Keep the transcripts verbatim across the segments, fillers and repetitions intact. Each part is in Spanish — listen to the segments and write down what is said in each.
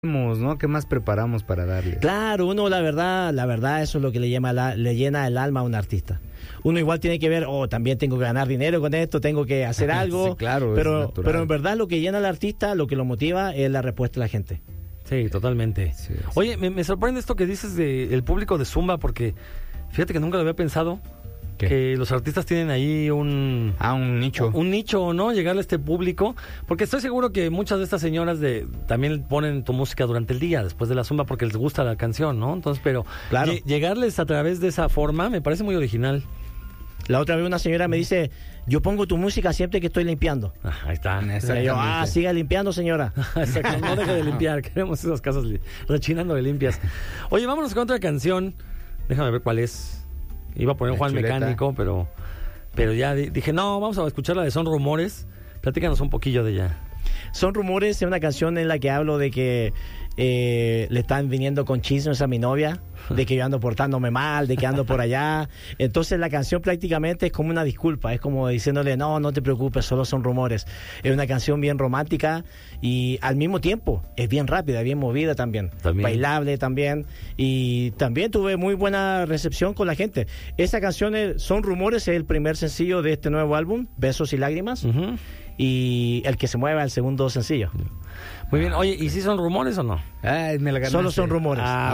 ¿no? ¿Qué más preparamos para darles? Claro, uno la verdad, la verdad eso es lo que le llena, la, le llena el alma a un artista. Uno igual tiene que ver, oh, también tengo que ganar dinero con esto, tengo que hacer algo. Sí, claro, pero, pero en verdad lo que llena al artista, lo que lo motiva es la respuesta de la gente. Sí, totalmente. Sí, sí. Oye, me, me sorprende esto que dices del público de Zumba, porque fíjate que nunca lo había pensado. ¿Qué? Que los artistas tienen ahí un... Ah, un nicho. Un nicho, ¿no? Llegarle a este público. Porque estoy seguro que muchas de estas señoras de también ponen tu música durante el día, después de la Zumba, porque les gusta la canción, ¿no? Entonces, pero Claro. lle- llegarles a través de esa forma me parece muy original. La otra vez una señora me dice, yo pongo tu música siempre que estoy limpiando. Ah, ahí está. Y yo, ah, Exactamente. siga limpiando, señora. Exacto, no deje de limpiar. Queremos esas casas li- rechinando de limpias. Oye, vámonos con otra canción. Déjame ver cuál es. Iba a poner La Juan chuleta. Mecánico, pero, pero ya di- dije, no, vamos a escuchar la de Son Rumores. Platícanos un poquillo de ella. Son rumores, es una canción en la que hablo de que eh, le están viniendo con chismes a mi novia, de que yo ando portándome mal, de que ando por allá. Entonces la canción prácticamente es como una disculpa, es como diciéndole, no, no te preocupes, solo son rumores. Es una canción bien romántica y al mismo tiempo es bien rápida, bien movida también, También. bailable también. Y también tuve muy buena recepción con la gente. Esa canción, es- Son Rumores, es el primer sencillo de este nuevo álbum, Besos y Lágrimas. Ujú. Y El que se mueva, el segundo sencillo. Muy bien. Oye, ¿y si son rumores o no? Ay, me la ganaste. Solo son rumores. Ah,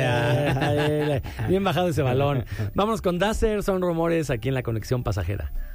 eh, bien bajado ese balón. Vámonos con Dazer, Son Rumores, aquí en La Conexión Pasajera.